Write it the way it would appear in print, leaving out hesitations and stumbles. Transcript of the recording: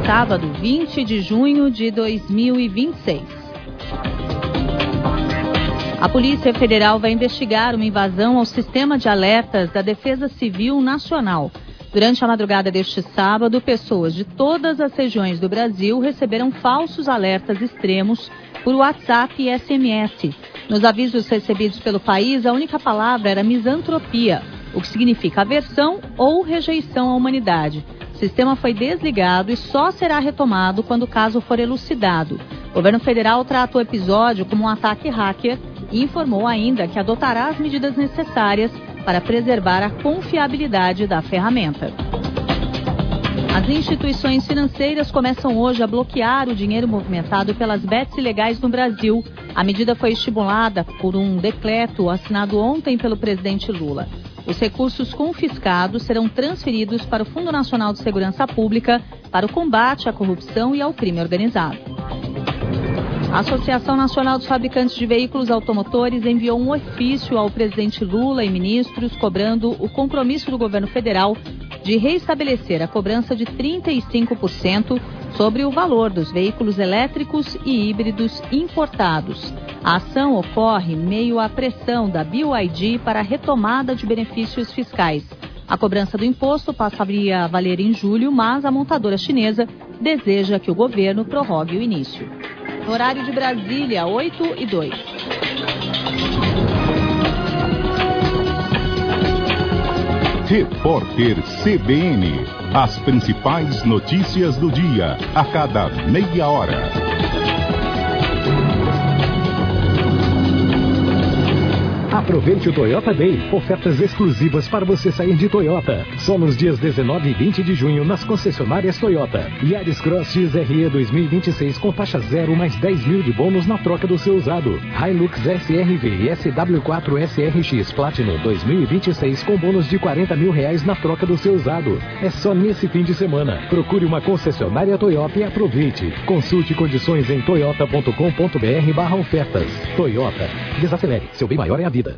sábado, 20 de junho de 2026. A Polícia Federal vai investigar uma invasão ao sistema de alertas da Defesa Civil Nacional. Durante a madrugada deste sábado, pessoas de todas as regiões do Brasil receberam falsos alertas extremos por WhatsApp e SMS. Nos avisos recebidos pelo país, a única palavra era misantropia, o que significa aversão ou rejeição à humanidade. O sistema foi desligado e só será retomado quando o caso for elucidado. O governo federal trata o episódio como um ataque hacker e informou ainda que adotará as medidas necessárias para preservar a confiabilidade da ferramenta. As instituições financeiras começam hoje a bloquear o dinheiro movimentado pelas bets ilegais no Brasil. A medida foi estimulada por um decreto assinado ontem pelo presidente Lula. Os recursos confiscados serão transferidos para o Fundo Nacional de Segurança Pública para o combate à corrupção e ao crime organizado. A Associação Nacional dos Fabricantes de Veículos Automotores enviou um ofício ao presidente Lula e ministros cobrando o compromisso do governo federal de reestabelecer a cobrança de 35% sobre o valor dos veículos elétricos e híbridos importados. A ação ocorre meio à pressão da BYD para a retomada de benefícios fiscais. A cobrança do imposto passaria a valer em julho, mas a montadora chinesa deseja que o governo prorrogue o início. No horário de Brasília, 8h02. Repórter CBN. As principais notícias do dia, a cada meia hora. Aproveite o Toyota Day. Ofertas exclusivas para você sair de Toyota. Só nos dias 19 e 20 de junho nas concessionárias Toyota. Yaris Cross XRE 2026 com taxa zero mais 10 mil de bônus na troca do seu usado. Hilux SRV e SW4 SRX Platinum 2026 com bônus de 40 mil reais na troca do seu usado. É só nesse fim de semana. Procure uma concessionária Toyota e aproveite. Consulte condições em toyota.com.br/ofertas. Toyota. Desacelere. Seu bem maior é a vida.